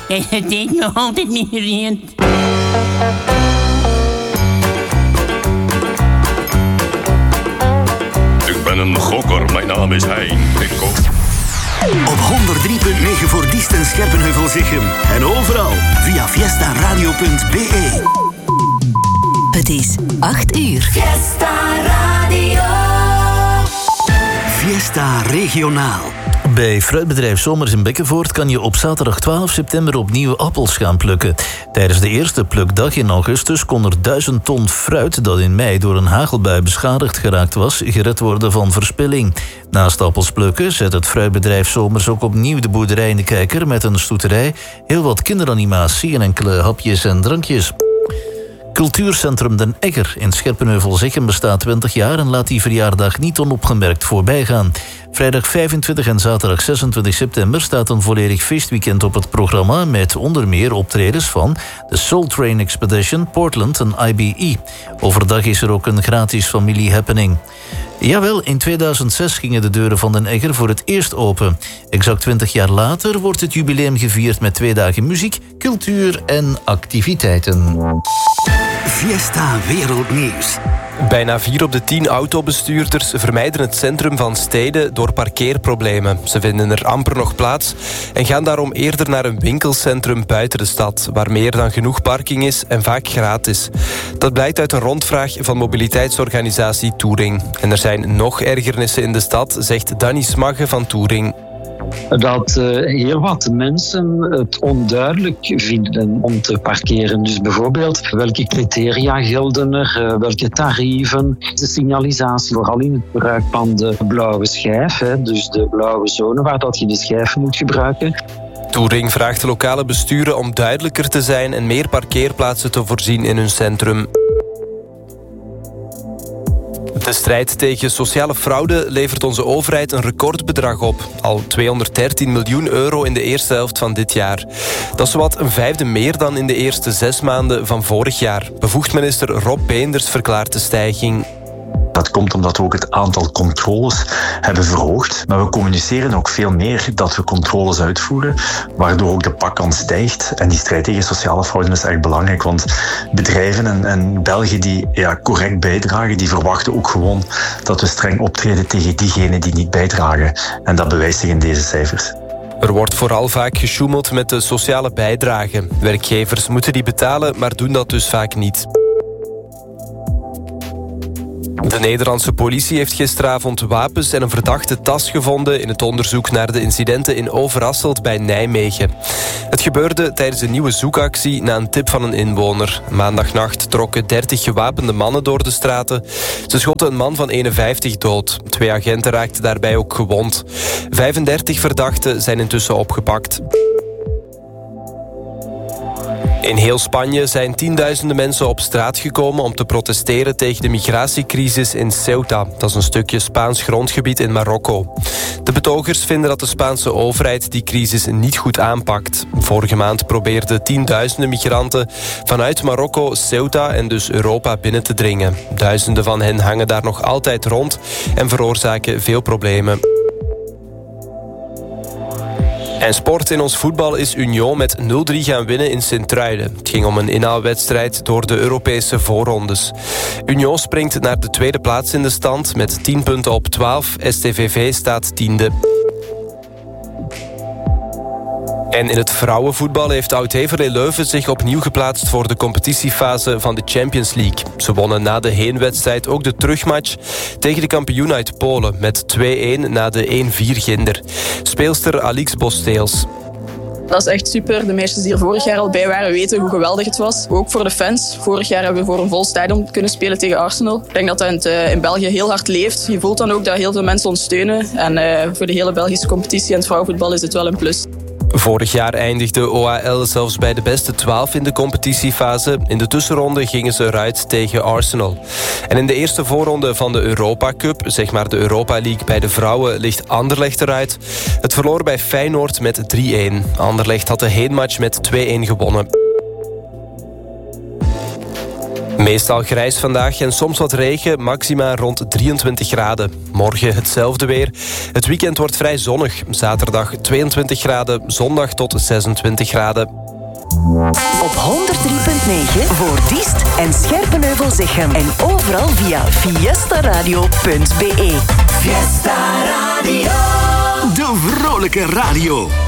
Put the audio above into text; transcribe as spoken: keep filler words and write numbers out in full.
Het deed nog altijd niet gereend. Ik ben een gokker, mijn naam is Hein. Ik gok. Op honderd drie punt negen voor Diest en Scherpenheuvel-Zichem. En overal via fiesta radio punt b e. Het is acht uur. Fiesta Radio. Fiesta Regionaal. Bij fruitbedrijf Somers in Bekkenvoort kan je op zaterdag twaalf september opnieuw appels gaan plukken. Tijdens de eerste plukdag in augustus kon er duizend ton fruit dat in mei door een hagelbui beschadigd geraakt was, gered worden van verspilling. Naast appels plukken zet het fruitbedrijf Somers ook opnieuw de boerderij in de kijker met een stoeterij, heel wat kinderanimatie en enkele hapjes en drankjes. Cultuurcentrum Den Egger in Scherpenheuvel-Zichem bestaat twintig jaar en laat die verjaardag niet onopgemerkt voorbij gaan. Vrijdag vijfentwintig en zaterdag zesentwintig september staat een volledig feestweekend op het programma met onder meer optredens van de Soul Train Expedition, Portland en I B E. Overdag is er ook een gratis familie-happening. Jawel, in tweeduizend zes gingen de deuren van Den Egger voor het eerst open. Exact twintig jaar later wordt het jubileum gevierd met twee dagen muziek, cultuur en activiteiten. Fiesta Wereldnieuws. Bijna vier op de tien autobestuurders vermijden het centrum van steden door parkeerproblemen. Ze vinden er amper nog plaats en gaan daarom eerder naar een winkelcentrum buiten de stad, waar meer dan genoeg parking is en vaak gratis. Dat blijkt uit een rondvraag van mobiliteitsorganisatie Touring. En er zijn nog ergernissen in de stad, zegt Danny Smagge van Touring. Dat uh, heel wat mensen het onduidelijk vinden om te parkeren. Dus bijvoorbeeld, welke criteria gelden er, uh, welke tarieven, de signalisatie, vooral in het gebruik van de blauwe schijf, hè, dus de blauwe zone waar dat je de schijf moet gebruiken. Touring vraagt de lokale besturen om duidelijker te zijn en meer parkeerplaatsen te voorzien in hun centrum. De strijd tegen sociale fraude levert onze overheid een recordbedrag op. Al tweehonderddertien miljoen euro in de eerste helft van dit jaar. Dat is zowat een vijfde meer dan in de eerste zes maanden van vorig jaar. Bevoegd minister Rob Beenders verklaart de stijging. Dat komt omdat we ook het aantal controles hebben verhoogd. Maar we communiceren ook veel meer dat we controles uitvoeren, waardoor ook de pakkans stijgt. En die strijd tegen sociale fraude is echt belangrijk, want bedrijven en, en Belgen die ja, correct bijdragen, die verwachten ook gewoon dat we streng optreden tegen diegenen die niet bijdragen. En dat bewijst zich in deze cijfers. Er wordt vooral vaak gesjoemeld met de sociale bijdrage. Werkgevers moeten die betalen, maar doen dat dus vaak niet. De Nederlandse politie heeft gisteravond wapens en een verdachte tas gevonden in het onderzoek naar de incidenten in Overasselt bij Nijmegen. Het gebeurde tijdens een nieuwe zoekactie na een tip van een inwoner. Maandagnacht trokken dertig gewapende mannen door de straten. Ze schoten een man van eenenvijftig dood. Twee agenten raakten daarbij ook gewond. vijfendertig verdachten zijn intussen opgepakt. In heel Spanje zijn tienduizenden mensen op straat gekomen om te protesteren tegen de migratiecrisis in Ceuta. Dat is een stukje Spaans grondgebied in Marokko. De betogers vinden dat de Spaanse overheid die crisis niet goed aanpakt. Vorige maand probeerden tienduizenden migranten vanuit Marokko, Ceuta en dus Europa binnen te dringen. Duizenden van hen hangen daar nog altijd rond en veroorzaken veel problemen. En sport in ons voetbal is Union met nul drie gaan winnen in Sint-Truiden. Het ging om een inhaalwedstrijd door de Europese voorrondes. Union springt naar de tweede plaats in de stand met tien punten op twaalf. S T V V staat tiende. En in het vrouwenvoetbal heeft Oud-Heverlee Leuven zich opnieuw geplaatst voor de competitiefase van de Champions League. Ze wonnen na de heenwedstrijd ook de terugmatch tegen de kampioen uit Polen met twee-een na de één vier ginder. Speelster Alix Bosteels. Dat is echt super. De meisjes die er vorig jaar al bij waren weten hoe geweldig het was. Ook voor de fans. Vorig jaar hebben we voor een vol stadion kunnen spelen tegen Arsenal. Ik denk dat dat in, uh, in België heel hard leeft. Je voelt dan ook dat heel veel mensen ons steunen. En uh, voor de hele Belgische competitie en het vrouwenvoetbal is het wel een plus. Vorig jaar eindigde O H L zelfs bij de beste twaalf in de competitiefase. In de tussenronde gingen ze eruit tegen Arsenal. En in de eerste voorronde van de Europa Cup, zeg maar de Europa League bij de vrouwen, ligt Anderlecht eruit. Het verloor bij Feyenoord met drie-een. Anderlecht had de heenmatch met twee-een gewonnen. Meestal grijs vandaag en soms wat regen, maxima rond drieëntwintig graden. Morgen hetzelfde weer. Het weekend wordt vrij zonnig. Zaterdag tweeëntwintig graden, zondag tot zesentwintig graden. Op honderd drie punt negen voor Diest en Scherpenheuvel-Zichem. En overal via fiestaradio punt be. Fiesta Radio. De vrolijke radio.